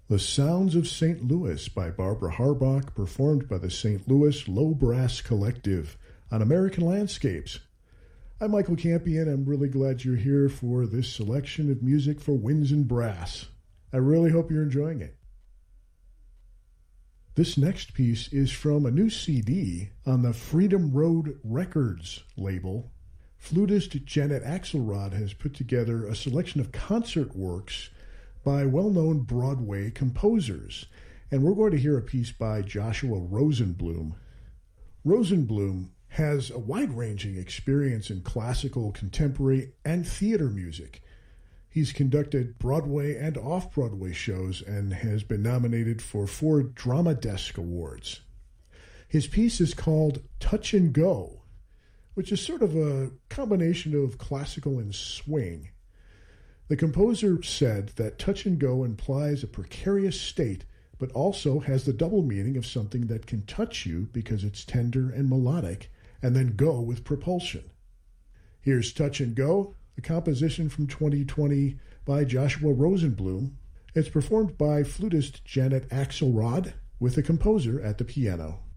The Sounds of St. Louis by Barbara Harbach, performed by the St. Louis Low Brass Collective on American Landscapes. I'm Michael Campion. I'm really glad you're here for this selection of music for winds and brass. I really hope you're enjoying it. This next piece is from a new CD on the Freedom Road Records label. Flutist Janet Axelrod has put together a selection of concert works by well-known Broadway composers, and we're going to hear a piece by Joshua Rosenblum. Rosenblum has a wide-ranging experience in classical, contemporary, and theater music. He's conducted Broadway and off-Broadway shows and has been nominated for 4 Drama Desk Awards. His piece is called Touch and Go, which is sort of a combination of classical and swing. The composer said that touch and go implies a precarious state, but also has the double meaning of something that can touch you because it's tender and melodic, and then go with propulsion. Here's Touch and Go, a composition from 2020 by Joshua Rosenblum. It's performed by flutist Janet Axelrod with the composer at the piano.